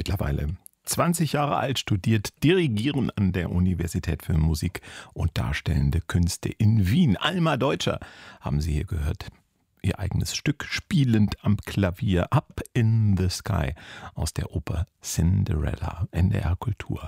mittlerweile 20 Jahre alt, studiert Dirigieren an der Universität für Musik und Darstellende Künste in Wien. Alma Deutscher haben Sie hier gehört. Ihr eigenes Stück spielend am Klavier Up in the Sky aus der Oper Cinderella. NDR Kultur.